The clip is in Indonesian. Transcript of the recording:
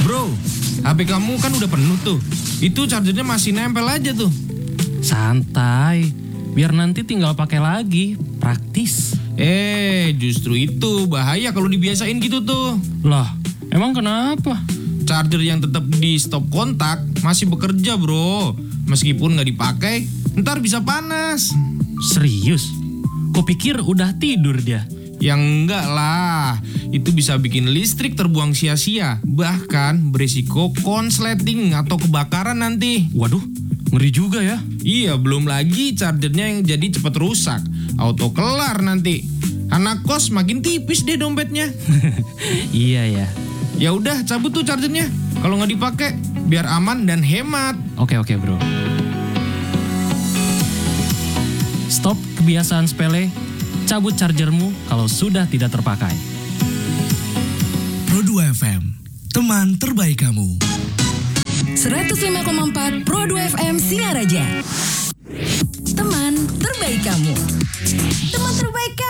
Bro, HP kamu kan udah penuh tuh. Itu chargernya masih nempel aja tuh. Santai, biar nanti tinggal pakai lagi, praktis. Justru itu bahaya kalau dibiasain gitu tuh. Lah, emang kenapa? Charger yang tetap di stop kontak masih bekerja bro. Meskipun nggak dipakai, ntar bisa panas. Serius? Kupikir udah tidur dia. Yang enggak lah, itu bisa bikin listrik terbuang sia-sia. Bahkan berisiko konsleting atau kebakaran nanti. Waduh, ngeri juga ya. Iya, belum lagi chargernya yang jadi cepat rusak. Auto kelar nanti. Anak kos makin tipis deh dompetnya. Iya ya. Ya udah, cabut tuh chargernya. Kalau nggak dipakai, biar aman dan hemat. Oke bro. Stop kebiasaan sepele. Cabut chargermu kalau sudah tidak terpakai. Pro2 FM, teman terbaik kamu. 105,4 Pro2 FM Singaraja. Teman terbaik kamu. Teman terbaik kamu.